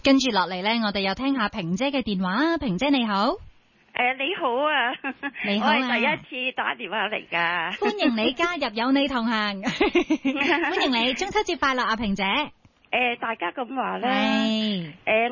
跟住落嚟呢，我哋又聽下萍姐嘅電話。萍姐你好。 你好啊， 你好啊， 我係第一次打電話嚟噶。 歡迎你加入有你同行，歡迎你中秋節快樂啊，萍姐。 大家咁話咧，